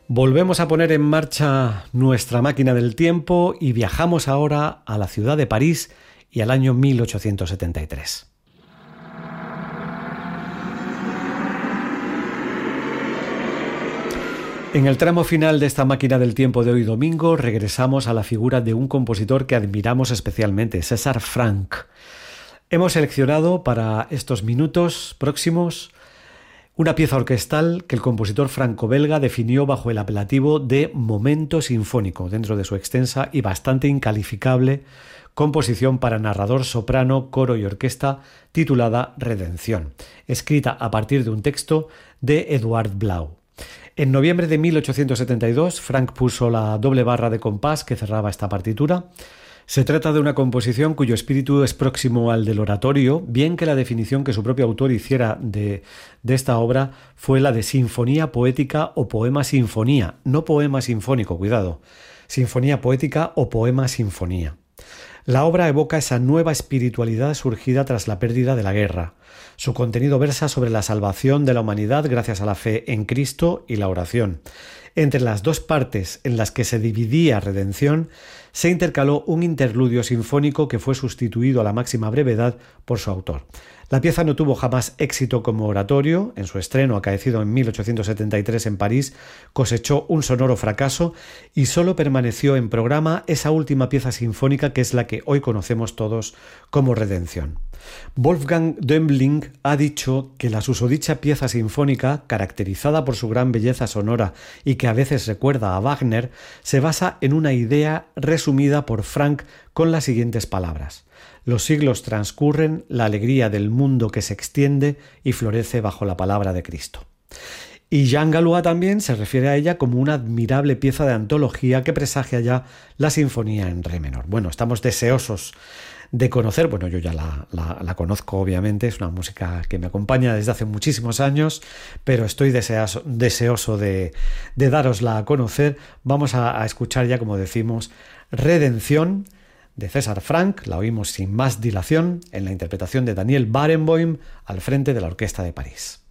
Volvemos a poner en marcha nuestra máquina del tiempo y viajamos ahora a la ciudad de París y al año 1873. En el tramo final de esta máquina del tiempo de hoy domingo regresamos a la figura de un compositor que admiramos especialmente, César Franck. Hemos seleccionado para estos minutos próximos una pieza orquestal que el compositor franco-belga definió bajo el apelativo de momento sinfónico dentro de su extensa y bastante incalificable composición para narrador, soprano, coro y orquesta titulada Redención, escrita a partir de un texto de Eduard Blau. En noviembre de 1872, Franck puso la doble barra de compás que cerraba esta partitura. Se trata de una composición cuyo espíritu es próximo al del oratorio, bien que la definición que su propio autor hiciera de esta obra fue la de sinfonía poética o poema sinfonía, no poema sinfónico, cuidado, sinfonía poética o poema sinfonía. La obra evoca esa nueva espiritualidad surgida tras la pérdida de la guerra. Su contenido versa sobre la salvación de la humanidad gracias a la fe en Cristo y la oración. Entre las dos partes en las que se dividía Redención, se intercaló un interludio sinfónico que fue sustituido a la máxima brevedad por su autor. La pieza no tuvo jamás éxito como oratorio. En su estreno, acaecido en 1873 en París, cosechó un sonoro fracaso y solo permaneció en programa esa última pieza sinfónica que es la que hoy conocemos todos como Redención. Wolfgang Döbling ha dicho que la susodicha pieza sinfónica, caracterizada por su gran belleza sonora y que a veces recuerda a Wagner, se basa en una idea resumida por Franck con las siguientes palabras: los siglos transcurren, la alegría del mundo que se extiende y florece bajo la palabra de Cristo. Y Jean Gallois también se refiere a ella como una admirable pieza de antología que presagia ya la sinfonía en re menor. Bueno, estamos deseosos de conocer, bueno, yo ya la conozco obviamente, es una música que me acompaña desde hace muchísimos años, pero estoy deseoso de darosla a conocer. Vamos a escuchar ya, como decimos, Redención de César Franck. La oímos sin más dilación en la interpretación de Daniel Barenboim al frente de la Orquesta de París.